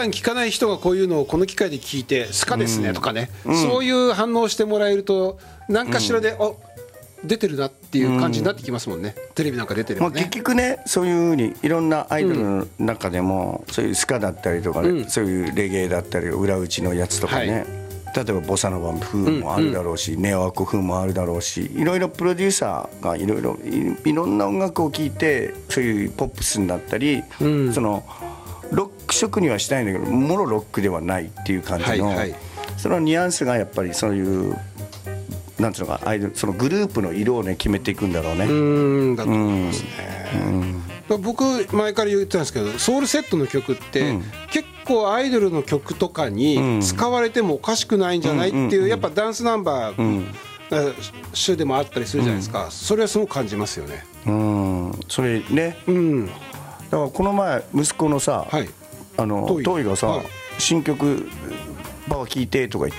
段聞かない人がこういうのをこの機会で聞いてスカですねとかね、そういう反応をしてもらえると何かしらで、出てるなっていう感じになってきますもんね、テレビなんか出てればね。 結局ね、そういうふうにいろんなアイドルの中でも、そういうスカだったりとか、そういうレゲエだったり裏打ちのやつとかね、例えばボサノバ風もあるだろうし、ネオアコ風もあるだろうし、いろいろプロデューサーがいろんな音楽を聴いて、そういうポップスになったり、そのロック色にはしたいんだけどもろロックではないっていう感じの、そのニュアンスがやっぱりそういうなんていうのか、そのグループの色をね決めていくんだろうね。 だと思いますね。僕前から言ってたんですけど、ソウルセットの曲って、結構アイドルの曲とかに使われてもおかしくないんじゃないっていう、やっぱダンスナンバー週でもあったりするじゃないですか。それはすごく感じますよね。 それね、だからこの前息子のさ、トイがさ、新曲ババ聴いてとか言って、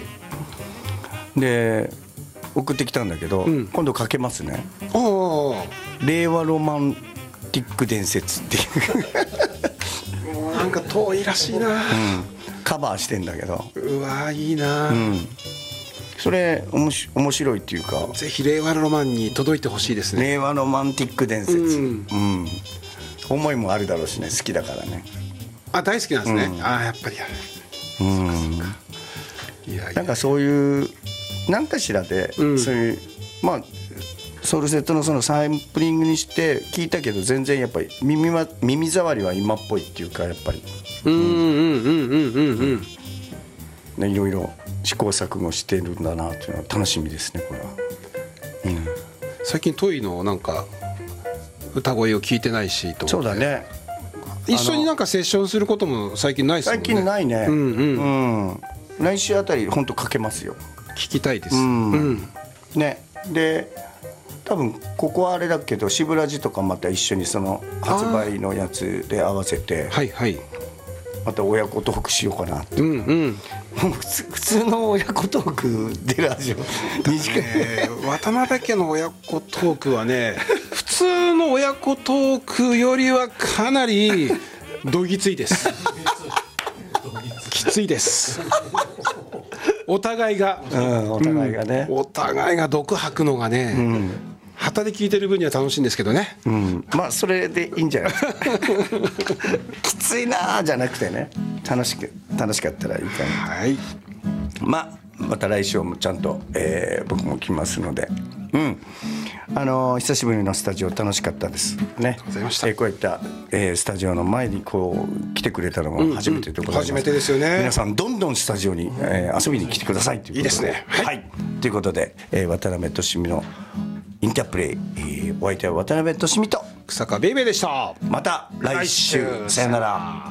で送ってきたんだけど、今度かけますね。令和ロマンティック伝説っていうなんか遠いらしいな、 カバーしてんだけど、 うわいいな、 それ面白いっていうか、 ぜひ令和ロマンに届いてほしいですね。 令和ロマンティック伝説、思いもあるだろうしね、好きだからね。 大好きなんですね。やっぱりなんかそういう何かしらで、そういうソウルセットのそのサンプリングにして聞いたけど、全然やっぱり耳障りは今っぽいっていうか、やっぱりいろいろ試行錯誤してるんだなっていうのは楽しみですね、これは。 最近トイのなんか歌声を聞いてないしと思って。そうだね。一緒になんかセッションすることも最近ないですもんね。最近ないね。来週あたり本当かけますよ。聞きたいです。ね。で多分ここはあれだけど、シブラジとかまた一緒にその発売のやつで合わせて、また親子トークしようかなって。普通の親子トークでラジオ短い。渡辺家の親子トークはね、普通の親子トークよりはかなりどぎついです。きついです。お互いが、お互いが毒吐くのがね、旗で聞いてる分には楽しいんですけどね。まあそれでいいんじゃないですか。きついなーじゃなくてね、楽しかったらいいかな。また来週もちゃんと、僕も来ますので、久しぶりのスタジオ楽しかったですね。こういった、スタジオの前にこう来てくれたのも初めてでございます。初めてですよね。皆さんどんどんスタジオに、遊びに来てくださいということで。いいですね。ということで、渡辺俊美のインタープレイ、お相手は渡辺俊美と草加ベイベーでした。また来週、さよなら。